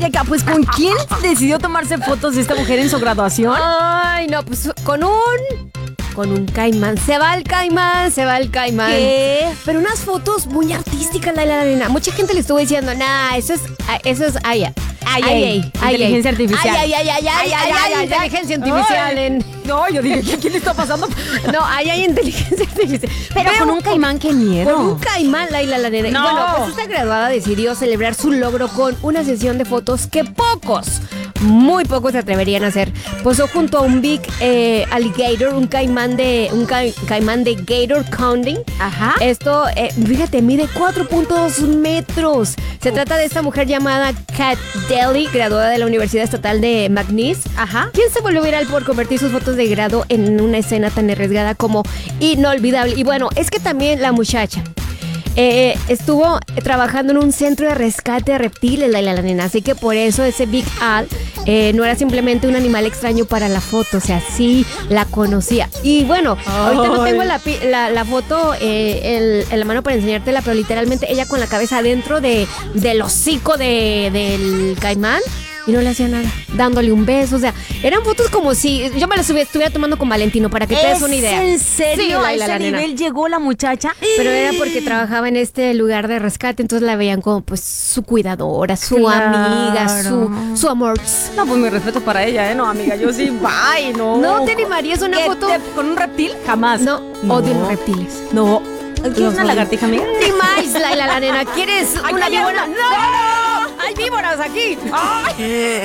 Yeka, pues ¿con quién decidió tomarse fotos de esta mujer en su graduación? Ay, no, pues con un caimán. Se va el caimán. ¿Qué? Pero unas fotos muy artísticas, la arena. Mucha gente le estuvo diciendo, nah, eso es Inteligencia artificial. Ay, inteligencia artificial. No, yo dije, ¿qué le está pasando? No, hay inteligencia artificial. Pero con un caimán, qué miedo. Con un caimán, la nena. No. Y bueno, pues esta graduada decidió celebrar su logro con una sesión de fotos que muy pocos se atreverían a hacer. Posó junto a un big alligator, un caimán de Gator Counting. Ajá. Esto, fíjate, mide 4.2 metros. Se trata de esta mujer llamada Kat Daly, graduada de la Universidad Estatal de McNeese. Ajá. ¿Quién se volvió viral por convertir sus fotos de grado en una escena tan arriesgada como inolvidable? Y bueno, es que también la muchacha estuvo trabajando en un centro de rescate de reptiles, la nena. Así que por eso ese Big Al no era simplemente un animal extraño para la foto. O sea, sí la conocía. Y bueno, ahorita no tengo la foto en la mano para enseñártela, pero literalmente ella con la cabeza dentro del hocico del caimán. Y no le hacía nada, dándole un beso. O sea, eran fotos como si yo me las estuviera tomando con Valentino, para que te des una idea. ¿En serio? Sí, ¿A ese nivel llegó la muchacha? Pero era porque trabajaba en este lugar de rescate, entonces la veían como pues su cuidadora, su amiga, su amor. No, pues mi respeto para ella, No, amiga, yo sí, bye, no. ¿No te animarías una foto? ¿Con un reptil? Jamás. No, odio los reptiles. No. ¿Quieres una lagartija, amiga? Ni más, la nena. ¿Quieres una víbora? ¡No! ¡Hay víboras aquí! ¡Ay!